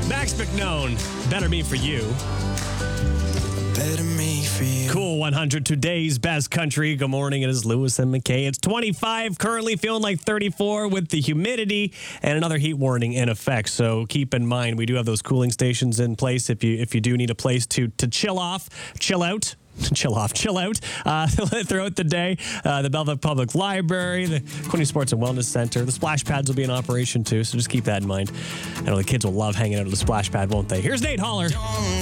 Max McKnone, Better Me For You. Better me for you. Cool 100, today's best country. Good morning, it is Lewis and McKay. It's 25, currently feeling like 34 with the humidity and another heat warning in effect. So keep in mind, we do have those cooling stations in place if you do need a place to chill off, chill out. Chill out throughout the day. The Belleville Public Library, the Quinte Sports and Wellness Center. The splash pads will be in operation too, so just keep that in mind. I know the kids will love hanging out at the splash pad, won't they? Here's Nate Holler.